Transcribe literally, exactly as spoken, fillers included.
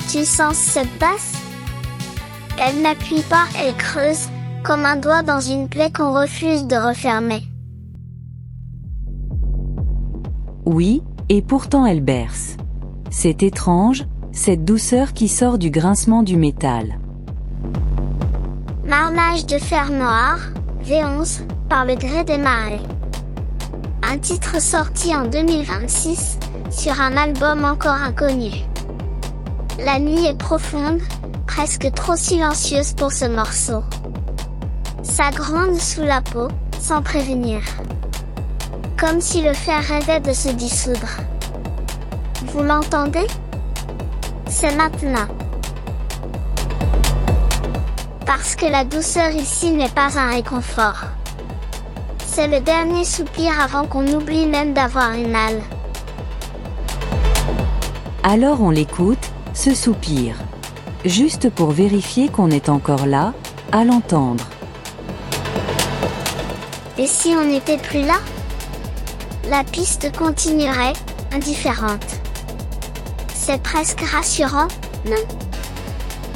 Tu sens cette basse? Elle n'appuie pas, elle creuse, comme un doigt dans une plaie qu'on refuse de refermer. Oui, et pourtant elle berce. C'est étrange, cette douceur qui sort du grincement du métal. Marnage de fer noir, V onze, par le gré des marées. Un titre sorti en deux mille vingt-six, sur un album encore inconnu. La nuit est profonde, presque trop silencieuse pour ce morceau. Ça gronde sous la peau, sans prévenir. Comme si le fer rêvait de se dissoudre. Vous l'entendez? C'est maintenant. Parce que la douceur ici n'est pas un réconfort. C'est le dernier soupir avant qu'on oublie même d'avoir une halle. Alors on l'écoute, ce soupir. Juste pour vérifier qu'on est encore là, à l'entendre. Et si on n'était plus là? La piste continuerait, indifférente. C'est presque rassurant, non?